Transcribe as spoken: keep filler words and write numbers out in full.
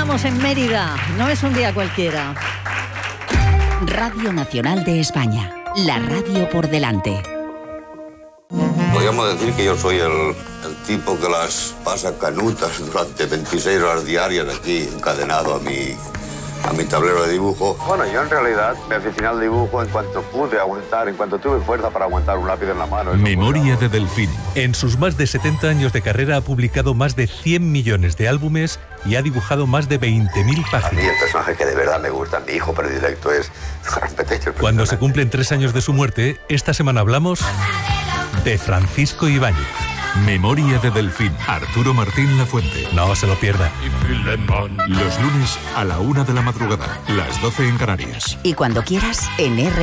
estamos en Mérida, no es un día cualquiera. Radio Nacional de España, la radio por delante. Podríamos decir que yo soy el, el tipo que las pasa canutas durante veintiséis horas diarias aquí, encadenado a mi, a mi tablero de dibujo. Bueno, yo en realidad me aficioné al dibujo en cuanto pude aguantar, en cuanto tuve fuerza para aguantar un lápiz en la mano. Memoria de Delfín. En sus más de setenta años de carrera ha publicado más de cien millones de álbumes y ha dibujado más de veinte mil páginas. A mí el personaje que de verdad me gusta, mi hijo predilecto, es Petecho. Cuando se cumplen tres años de su muerte, esta semana hablamos de Francisco Ibáñez. Memoria de Delfín. Arturo Martín Lafuente. No se lo pierda. Los lunes a la una de la madrugada, las doce en Canarias. Y cuando quieras, en R.